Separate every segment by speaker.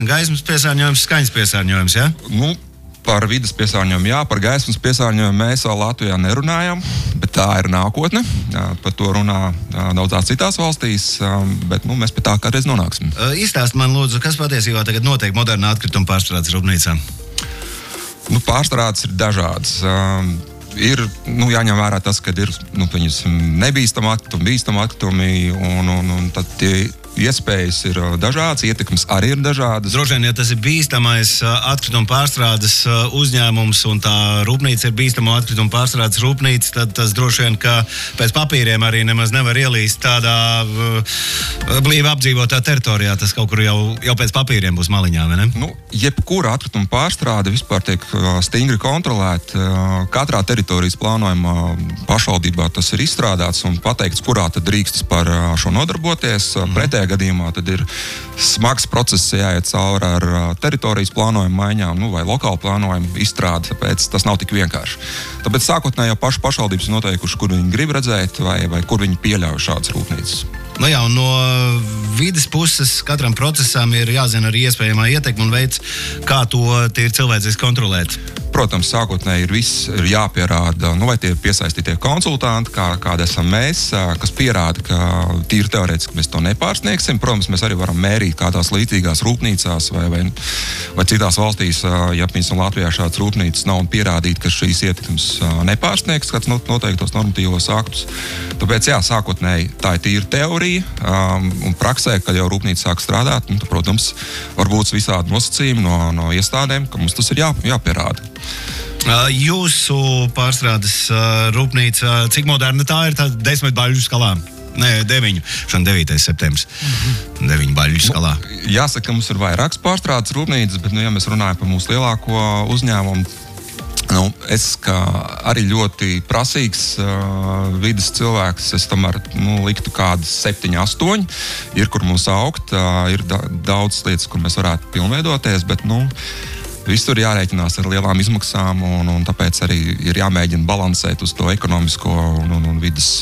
Speaker 1: Gaismas piesārņojums, skaņas piesārņojums, ja?
Speaker 2: Nu, par vidas piesārņojumu, jā, par gaismas piesārņojumu mēs vēl Latvijā nerunājam, bet tā ir nākotne. Par to runā daudzās citās valstīs, bet mēs pie tā kādreiz nonāksim.
Speaker 1: Izstāst man, lūdzu, kas patiesībā tagad notiek modernā atkrituma pārstrādes rūpnīcā?
Speaker 2: Pārstrādes ir dažādas. Ir jāņem vērā tas, ka ir nebīstami atkritumi, bīstami atkritumi, un tad tie iespējas ir dažādas, ietekmes arī ir dažādas.
Speaker 1: Droši vien, ja tas ir bīstamais atkrituma pārstrādes uzņēmums un tā rūpnīca ir bīstamo atkritumu pārstrādes rūpnīca, tad tas droši vien, ka pēc papīriem arī nemaz nevar ielīst tādā blīvi apdzīvotā teritorijā. Tas kaut kur jau pēc papīriem būs maliņā, vai ne?
Speaker 2: Jebkura atkrituma pārstrāde vispār tiek stingri kontrolēta. Katrā teritorijas plānojumā pašvaldībā tas ir izstrādāts un pateikts, kurā tad drīkstas par šo nodarboties. Pretējā gadījumā tad ir smags process jāiet cauri ar teritorijas plānojumu maiņām vai lokālu plānojumu izstrādi, tāpēc tas nav tik vienkārši. Tāpēc sākotnēji jau pašvaldības noteikuši, kur viņi grib redzēt vai kur viņi pieļauj šādas rūpnīcas.
Speaker 1: Un no vides puses katram procesam ir jāzina arī iespējamā ietekme un veids, kā to tīri cilvēciski kontrolēt.
Speaker 2: Protams, sākotnēji ir jāpierāda, vai tie piesaistītie konsultanti, kāda esam mēs, kas pierāda, ka tīri teorētiski mēs to nepārsniegsim. Protams, mēs arī varam mērīt kādās līdzīgās rūpnīcās vai citās valstīs, ja Latvijā šāds rūpnīcas nav un pierādīt, ka šīs ietekmes nepārsniegs kāds noteiktos normatīvos aktus. Tāpēc, sākotnēji tā ir tīra teorija un praksē, kad jau rūpnīca sāk strādāt, tad, protams, var būt visādi nosacījumi no iestādēm, ka mums tas ir jāpierāda.
Speaker 1: Jūsu pārstrādes rūpnīca, cik moderna tā ir? Tā 10 baļu skalā? Nē, 9. Šodien 9. septembris. 9 baļu skalā.
Speaker 2: Jāsaka, mums ir vairākas pārstrādes rūpnīcas, bet, ja mēs runājam par mūsu lielāko uzņēmumu, es kā arī ļoti prasīgs vides cilvēks, es tomēr liktu kādas 7, 8. Ir, kur mums augt, ir daudz lietas, kur mēs varētu pilnveidoties, bet, visur jārēķinās ar lielām izmaksām, un tāpēc arī ir jāmēģina balansēt uz to ekonomisko un vidas,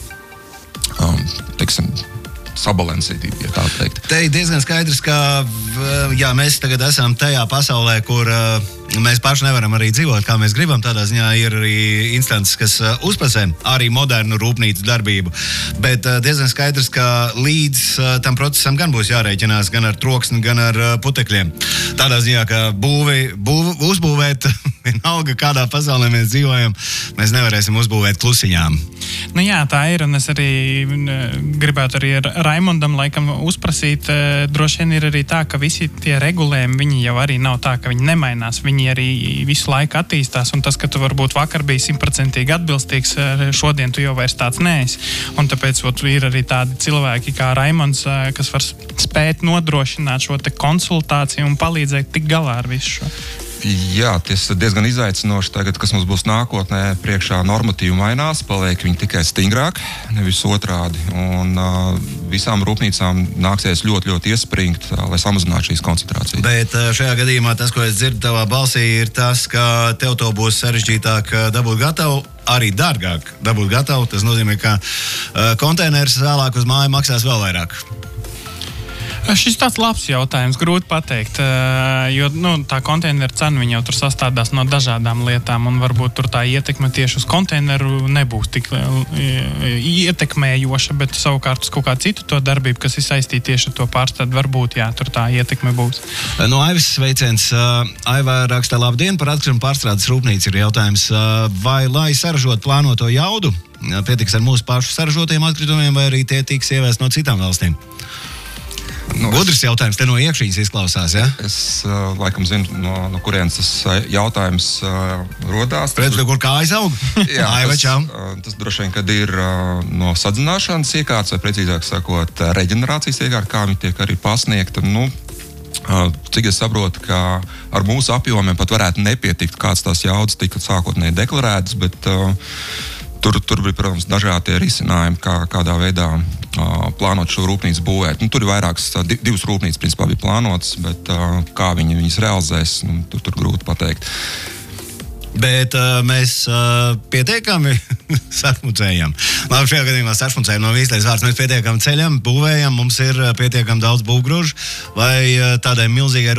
Speaker 2: sabalansētību, ja tā teikt.
Speaker 1: Te ir diezgan skaidrs, ka mēs tagad esam tajā pasaulē, kur mēs paši nevaram arī dzīvot, kā mēs gribam. Tādā ziņā ir arī instances, kas uzprasē arī modernu rūpnīcu darbību. Bet diezgan skaidrs, ka līdz tam procesam gan būs jārēķinās gan ar troksni, gan ar putekļiem. Tādā ziņā, ka uzbūvēt, vienalga kādā pasaulē mēs dzīvojam, mēs nevarēsim uzbūvēt klusiņām.
Speaker 3: Tā ir, un es arī gribētu arī Raimondam laikam uzprasīt, droši vien ir arī tā, ka visi tie regulējumi, viņi jau arī nav tā, ka viņi nemainās, viņi arī visu laiku attīstās, un tas, ka tu varbūt vakar biji 100% atbilstīgs, šodien tu jau vairs tāds neesi, un tāpēc ir arī tādi cilvēki kā Raimonds, kas var spēt nodrošināt šo te konsultāciju un palīdzēt tik galā ar visu šo.
Speaker 2: Jā, tas ir diezgan izaicinoši tagad, kas mums būs nākotnē. Priekšā normatīvi mainās, paliek viņi tikai stingrāk, nevis otrādi. Un visām rūpnīcām nāksies ļoti iespringt, lai samazinātu šīs koncentrācijas.
Speaker 1: Bet šajā gadījumā tas, ko es dzirdu tavā balsī, ir tas, ka tev to būs sarežģītāk dabūt gatavu, arī dārgāk dabūt gatavu. Tas nozīmē, ka konteiners vēlāk uz māju maksās vēl vairāk.
Speaker 3: Šis tāds labs jautājums, grūti pateikt, jo tā konteineru cena viņa jau tur sastādās no dažādām lietām, un varbūt tur tā ietekme tieši uz konteineru nebūs tik ietekmējoša, bet savukārt uz kaut kā citu to darbību, kas ir saistīta tieši ar to pārstrādi, varbūt, tur tā ietekme būs.
Speaker 1: No Aivas sveiciens. Aiva rakstā: labdien, par atkritumu pārstrādes rūpnīcu ir jautājums, vai lai saražot plānoto jaudu, pietiks ar mūsu pašu saražotiem atkritumiem, vai arī tie tiks ievēst no citām valstīm? Gudrs jautājums, te no iekšīņas izklausās, ja?
Speaker 2: Es laikam zinu, no kurienes tas jautājums rodās.
Speaker 1: Redz, kur kājas aug?
Speaker 2: Jā, tas droši vien, kad ir no sadzināšanas iekārtas, vai precīzāk sakot, reģenerācijas iekārta, kā viņi tiek arī pasniegta. Cik es saprotu, ka ar mūsu apjomiem pat varētu nepietikt, kāds tās jaudas tika sākotnēji deklarētas, bet tur bija, protams, dažādi risinājumi, kādā veidā plānot šo rūpnīcu būvēt. Tur ir vairākas, 2 rūpnīcas principā bija plānotas, bet kā viņas realizēs, tur grūti pateikt.
Speaker 1: Bet mēs pietiekami sašmucējam. Labi, šajā gadījumā sašmucējam no īstais vārds. Mēs pietiekami ceļam, būvējam, mums ir pietiekami daudz būvgrūžu, vai tādai milzīgai